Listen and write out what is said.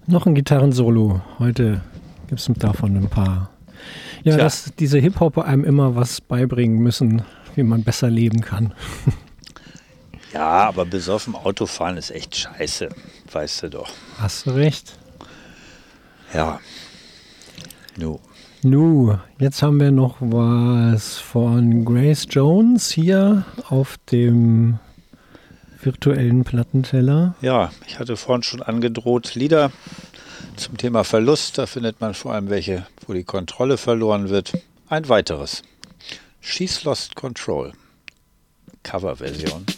Noch ein Gitarrensolo. Heute gibt es davon ein paar. Ja, dass diese Hip-Hopper einem immer was beibringen müssen, wie man besser leben kann. Ja, aber besoffen Autofahren ist echt scheiße, weißt du doch. Hast du recht. Ja. Jetzt haben wir noch was von Grace Jones hier auf dem virtuellen Plattenteller. Ja, ich hatte vorhin schon angedroht, Lieder zum Thema Verlust. Da findet man vor allem welche, wo die Kontrolle verloren wird. Ein weiteres. She's Lost Control. Coverversion.